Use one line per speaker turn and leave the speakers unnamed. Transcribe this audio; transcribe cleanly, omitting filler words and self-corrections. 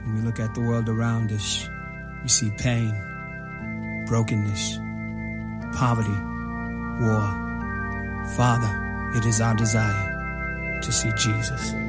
When we look at the world around us, we see pain, brokenness, poverty, war. Father, it is our desire to see Jesus.